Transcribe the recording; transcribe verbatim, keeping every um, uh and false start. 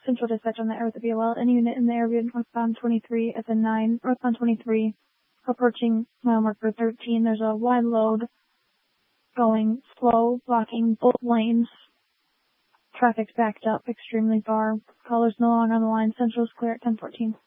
Central dispatch on the air with the B O L. Any unit in the area northbound twenty-three at the nine, northbound twenty-three, approaching mile marker thirteen. There's a wide load going slow, blocking both lanes. Traffic's backed up extremely far. Callers no longer on the line. Central's clear at ten fourteen.